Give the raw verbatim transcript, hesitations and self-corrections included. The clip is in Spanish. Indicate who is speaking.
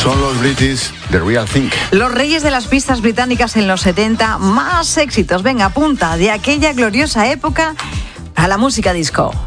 Speaker 1: Son los British, The Real Thing.
Speaker 2: Los reyes de las pistas británicas en los setenta, más éxitos. Venga, apunta de aquella gloriosa época a la música disco.